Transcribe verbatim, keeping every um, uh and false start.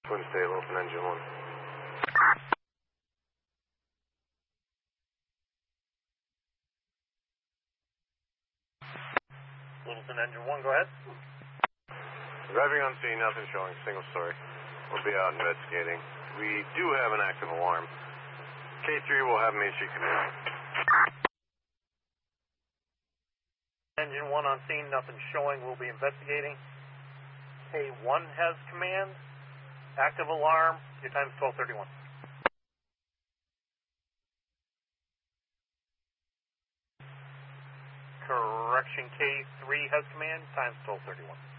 Twin State, Wilson Engine one. Littleton Engine one, go ahead. Driving on scene, nothing showing, single story. We'll be out investigating. We do have an active alarm. K three will have Main Street command. Engine one on scene, nothing showing, we'll be investigating. K one has command, active alarm, your time is twelve thirty-one. Correction, K three has command, time is twelve thirty-one.